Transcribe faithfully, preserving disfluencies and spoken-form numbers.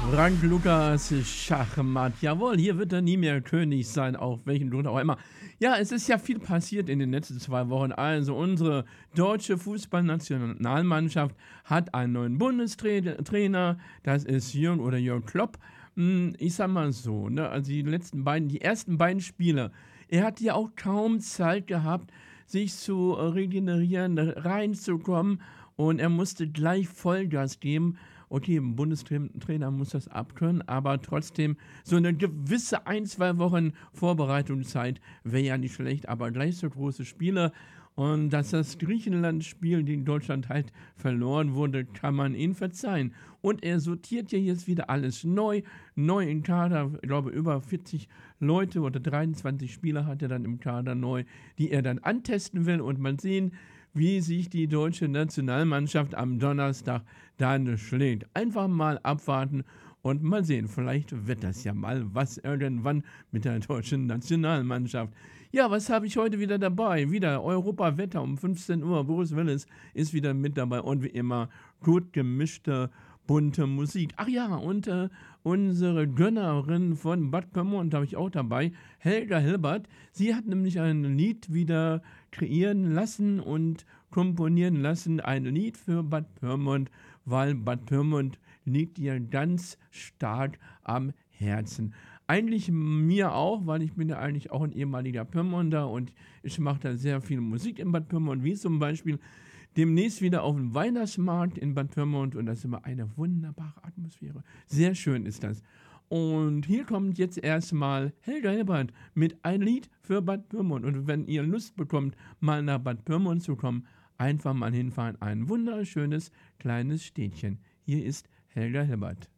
Frank Lukas Schachmatt. Jawohl, hier wird er nie mehr König sein, auf welchem Grund auch immer. Ja, es ist ja viel passiert in den letzten zwei Wochen. Also, unsere deutsche Fußballnationalmannschaft hat einen neuen Bundestrainer. Das ist Jürgen oder Jürgen Klopp. Hm, Ich sag mal so, ne? Also die letzten beiden, die ersten beiden Spiele, er hat ja auch kaum Zeit gehabt, sich zu äh, regenerieren, reinzukommen. Und er musste gleich Vollgas geben. Okay, ein Bundestrainer muss das abkönnen, aber trotzdem so eine gewisse ein, zwei Wochen Vorbereitungszeit wäre ja nicht schlecht, aber gleich so große Spiele. Und dass das Griechenland-Spiel gegen Deutschland halt verloren wurde, kann man ihm verzeihen. Und er sortiert ja jetzt wieder alles neu, neu im Kader. Ich glaube, über vierzig Leute oder dreiundzwanzig Spieler hat er dann im Kader neu, die er dann antesten will. Und mal sehen, wie sich die deutsche Nationalmannschaft am Donnerstag dann schlägt. Einfach mal abwarten und mal sehen. Vielleicht wird das ja mal was irgendwann mit der deutschen Nationalmannschaft. Ja, was habe ich heute wieder dabei? Wieder Europa-Wetter um fünfzehn Uhr. Bruce Willis ist wieder mit dabei und wie immer gut gemischte, bunte Musik. Ach ja, und äh, unsere Gönnerin von Bad Pyrmont habe ich auch dabei, Helga Hilbert. Sie hat nämlich ein Lied wieder kreieren lassen und komponieren lassen. Ein Lied für Bad Pyrmont, weil Bad Pyrmont liegt ihr ganz stark am Herzen. Eigentlich mir auch, weil ich bin ja eigentlich auch ein ehemaliger Pyrmonter und ich mache da sehr viel Musik in Bad Pyrmont, wie zum Beispiel demnächst wieder auf dem Weihnachtsmarkt in Bad Pyrmont und das ist immer eine wunderbare Atmosphäre. Sehr schön ist das. Und hier kommt jetzt erstmal Helga Hilbert mit ein Lied für Bad Pyrmont. Und wenn ihr Lust bekommt, mal nach Bad Pyrmont zu kommen, einfach mal hinfahren. Ein wunderschönes kleines Städtchen. Hier ist Helga Hilbert.